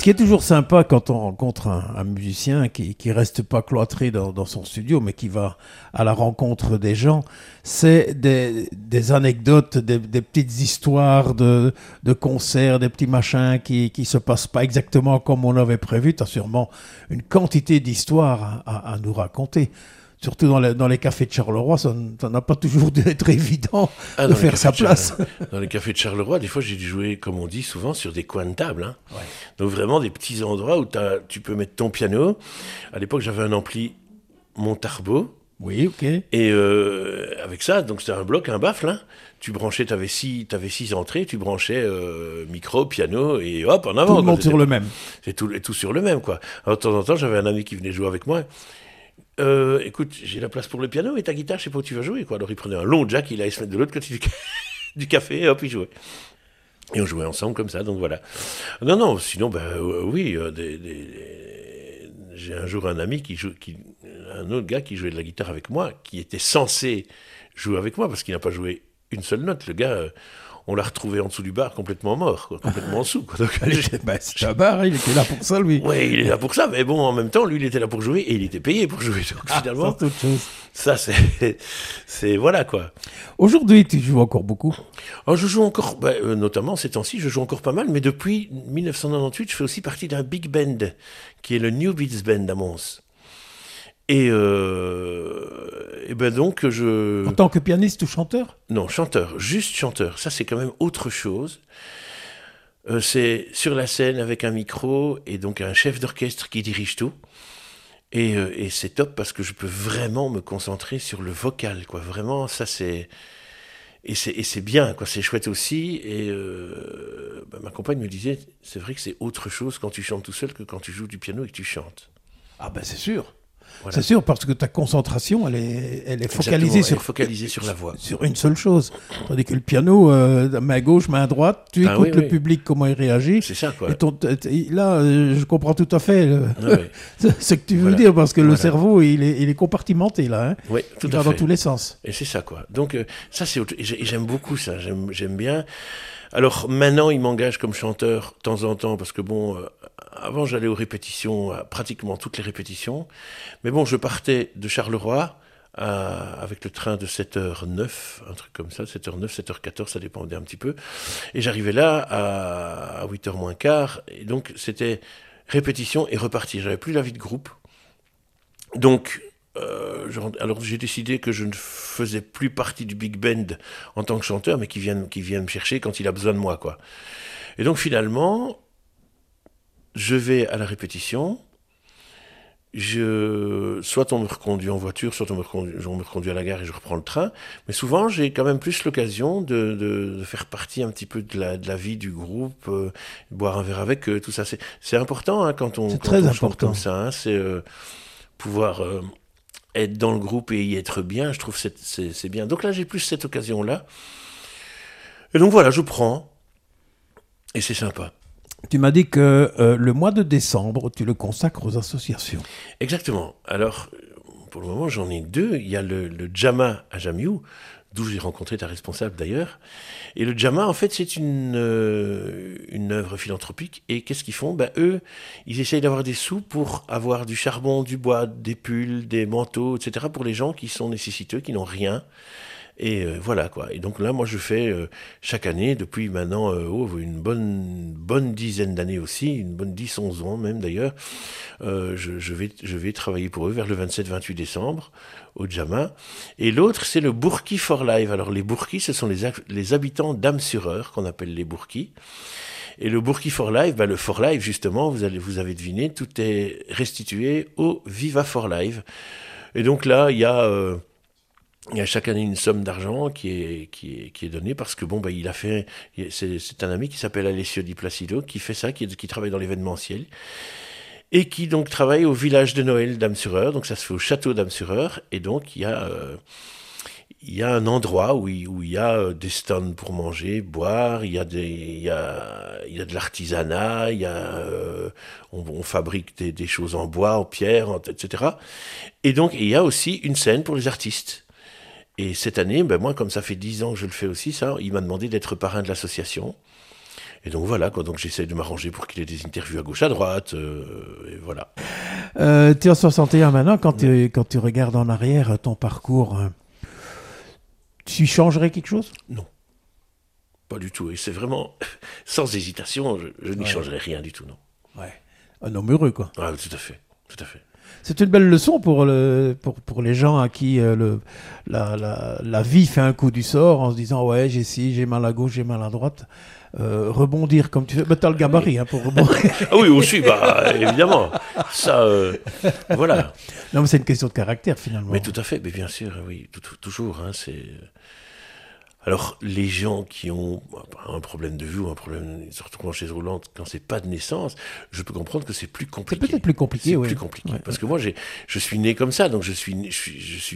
qui est toujours sympa quand on rencontre un musicien qui reste pas cloîtré dans son studio, mais qui va à la rencontre des gens, c'est des anecdotes, des petites histoires de concerts, des petits machins qui se passent pas exactement comme on avait prévu. Tu as sûrement une quantité d'histoires à nous raconter. Surtout dans les cafés de Charleroi, ça n'a pas toujours dû être évident de faire sa place. Dans les cafés de Charleroi, des fois, j'ai dû jouer, comme on dit souvent, sur des coins de table. Hein. Ouais. Donc vraiment des petits endroits où tu peux mettre ton piano. À l'époque, j'avais un ampli Montarbo. Oui, ok. Et avec ça, donc c'était un bloc, un baffle. Hein. Tu branchais, t'avais six entrées, tu branchais micro, piano, et hop, en avant. Tout le monde sur le même. C'est tout sur le même, quoi. Alors, de temps en temps, j'avais un ami qui venait jouer avec moi. Écoute, j'ai la place pour le piano et ta guitare, je sais pas où tu vas jouer, quoi. Alors il prenait un long jack, il allait se mettre de l'autre côté du café, et hop, il jouait. Et on jouait ensemble comme ça, donc voilà. Non, sinon, oui, j'ai un jour un ami un autre gars qui jouait de la guitare avec moi, qui était censé jouer avec moi, parce qu'il n'a pas joué une seule note. Le gars, on l'a retrouvé en dessous du bar, complètement mort, quoi, complètement en dessous. Quoi. Donc, c'est un bar, il était là pour ça, lui. Oui, il est là pour ça, mais bon, en même temps, lui, il était là pour jouer, et il était payé pour jouer. Donc finalement, ça, c'est voilà, quoi. Aujourd'hui, tu joues encore beaucoup? Alors, je joue encore, notamment ces temps-ci, je joue encore pas mal, mais depuis 1998, je fais aussi partie d'un big band, qui est le New Beats Band à Mons. Et ben donc En tant que pianiste ou chanteur? Non, chanteur, juste chanteur. Ça, c'est quand même autre chose. C'est sur la scène avec un micro et donc un chef d'orchestre qui dirige tout. Et c'est top parce que je peux vraiment me concentrer sur le vocal, quoi. Vraiment, ça c'est... Et c'est bien, quoi. C'est chouette aussi. Et ma compagne me disait, c'est vrai que c'est autre chose quand tu chantes tout seul que quand tu joues du piano et que tu chantes. Ah ben c'est sûr. Voilà. C'est sûr, parce que ta concentration, elle est focalisée sur la voix. Sur une seule chose. Tandis que le piano, main gauche, main droite, tu écoutes le public, comment il réagit. C'est ça, quoi. Et là, je comprends tout à fait ce que tu veux dire, parce que le cerveau, il est compartimenté, là. Hein. Oui, tout à fait. Il va dans tous les sens. Et c'est ça, quoi. Donc, ça, et j'aime beaucoup ça. J'aime bien. Alors, maintenant, il m'engage comme chanteur, de temps en temps, parce que bon... Avant, j'allais aux répétitions, à pratiquement toutes les répétitions. Mais bon, je partais de Charleroi avec le train de 7h09, un truc comme ça, 7h09, 7h14, ça dépendait un petit peu. Et j'arrivais là à 8h moins quart. Et donc, c'était répétition et repartir. J'avais plus la vie de groupe. Donc, alors j'ai décidé que je ne faisais plus partie du big band en tant que chanteur, mais qui vient me chercher quand il a besoin de moi, quoi. Et donc, finalement... Je vais à la répétition, soit on me reconduit en voiture, soit on me reconduit à la gare et je reprends le train, mais souvent j'ai quand même plus l'occasion de faire partie un petit peu de la vie du groupe, boire un verre avec eux, tout ça. C'est important hein, quand on chante comme ça, hein, c'est pouvoir être dans le groupe et y être bien, je trouve que c'est bien. Donc là j'ai plus cette occasion-là, et donc voilà, je prends, et c'est sympa. Tu m'as dit que le mois de décembre, tu le consacres aux associations. Exactement. Alors, pour le moment, j'en ai deux. Il y a le Jama à Jamiou, d'où j'ai rencontré ta responsable d'ailleurs. Et le Jama, en fait, c'est une œuvre philanthropique. Et qu'est-ce qu'ils font ? Eux, ils essayent d'avoir des sous pour avoir du charbon, du bois, des pulls, des manteaux, etc. pour les gens qui sont nécessiteux, qui n'ont rien. Et voilà, quoi. Et donc là, moi, je fais chaque année, depuis maintenant une bonne dizaine d'années aussi, une bonne 10-11 ans même d'ailleurs, je vais travailler pour eux vers le 27-28 décembre au Jama. Et l'autre, c'est le Bourki for Life. Alors les Bourkis, ce sont les habitants d'Âme-sur-Eure, qu'on appelle les Bourkis. Et le Bourki for Life, le For Life, justement, vous avez deviné, tout est restitué au Viva for Life. Et donc là, il y a chaque année une somme d'argent qui est donnée parce que c'est un ami qui s'appelle Alessio Di Placido qui fait ça, qui travaille dans l'événementiel et qui donc travaille au village de Noël d'Âme-sur-Eure. Donc ça se fait au château d'Âme-sur-Eure et donc il y a un endroit où il y a des stands pour manger, boire, il y a de l'artisanat, on fabrique des choses en bois, en pierre, etc. Et donc il y a aussi une scène pour les artistes. Et cette année, moi, comme ça fait 10 ans que je le fais aussi, il m'a demandé d'être parrain de l'association. Et donc voilà, quoi. Donc j'essaie de m'arranger pour qu'il ait des interviews à gauche, à droite, et voilà. Tu es en 61 maintenant, quand tu regardes en arrière ton parcours, tu changerais quelque chose? Non, pas du tout. Et c'est vraiment, sans hésitation, je n'y Ouais. changerai rien du tout, non. Ouais. Un homme heureux, quoi. Ah, tout à fait, tout à fait. C'est une belle leçon pour les gens à qui la vie fait un coup du sort en se disant ouais, j'ai ci, j'ai mal à gauche, j'ai mal à droite. Rebondir comme tu fais. Bah, t'as le gabarit pour rebondir. Ah oui, aussi, bah, évidemment. Ça, voilà. Non, mais c'est une question de caractère finalement. Mais tout à fait, mais bien sûr, oui, toujours. Hein, alors, les gens qui ont un problème de vue ou un problème, surtout en chaise roulante, quand c'est pas de naissance, je peux comprendre que c'est plus C'est compliqué. peut-être plus compliqué, C'est oui. plus compliqué. Ouais. Parce que moi, je suis né comme ça, donc je suis